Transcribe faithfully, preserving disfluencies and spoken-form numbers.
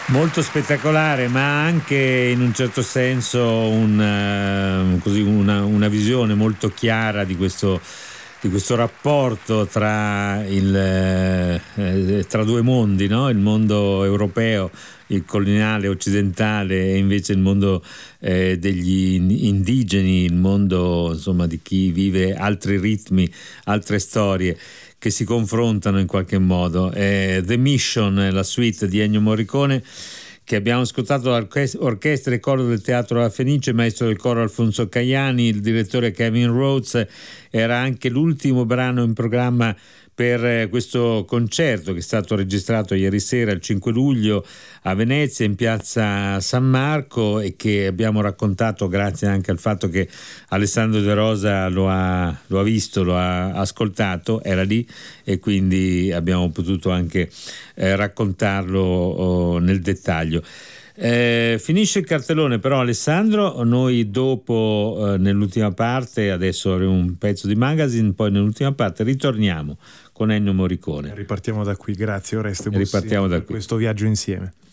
Molto spettacolare, ma anche in un certo senso un, uh, così una, una visione molto chiara di questo, di questo rapporto tra, il, eh, tra due mondi, no? Il mondo europeo, il coloniale occidentale, e invece il mondo eh, degli indigeni, il mondo insomma di chi vive altri ritmi, altre storie che si confrontano in qualche modo. Eh, The Mission, la suite di Ennio Morricone, che abbiamo ascoltato l'orchestra e coro del Teatro La Fenice, maestro del coro Alfonso Caiani, il direttore Kevin Rhodes. Era anche l'ultimo brano in programma per questo concerto che è stato registrato ieri sera, il cinque luglio, a Venezia, in piazza San Marco, e che abbiamo raccontato grazie anche al fatto che Alessandro De Rosa lo ha, lo ha visto, lo ha ascoltato, era lì, e quindi abbiamo potuto anche eh, raccontarlo oh, nel dettaglio. Eh, finisce il cartellone però, Alessandro. Noi dopo eh, nell'ultima parte, adesso avremo un pezzo di magazine, poi nell'ultima parte ritorniamo con Ennio Morricone. Ripartiamo da qui, grazie Oreste Bussi Ripartiamo da per qui. questo viaggio insieme.